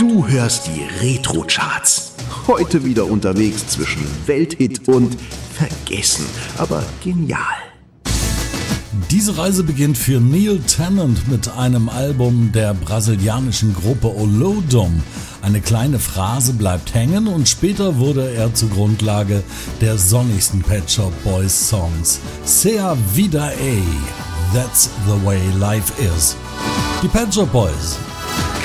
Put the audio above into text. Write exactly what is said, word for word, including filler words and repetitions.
Du hörst die Retro-Charts. Heute wieder unterwegs zwischen Welthit und vergessen, aber genial. Diese Reise beginnt für Neil Tennant mit einem Album der brasilianischen Gruppe Olodum. Eine kleine Phrase bleibt hängen und später wurde er zur Grundlage der sonnigsten Pet Shop Boys Songs. Sea Vida A, That's the Way Life Is. Die Pet Shop Boys.